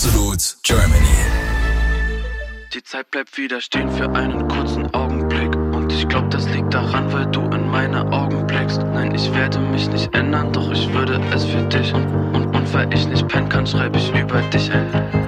Absolut Germany. Die Zeit bleibt wieder stehen für einen kurzen Augenblick. Und ich glaub, das liegt daran, weil du in meine Augen blickst. Nein, ich werde mich nicht ändern, doch ich würde es für dich. Und weil ich nicht pennen kann, schreib ich über dich ein